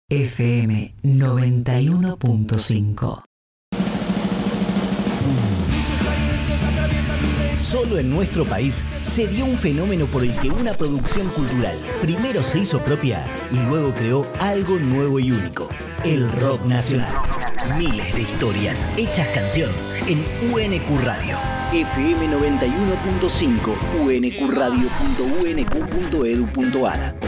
FM 91.5. Solo en nuestro país se dio un fenómeno por el que una producción cultural primero se hizo propia y luego creó algo nuevo y único: el rock nacional. Miles de historias hechas canción en UNQ Radio. FM 91.5, uncradio.unq.edu.ar.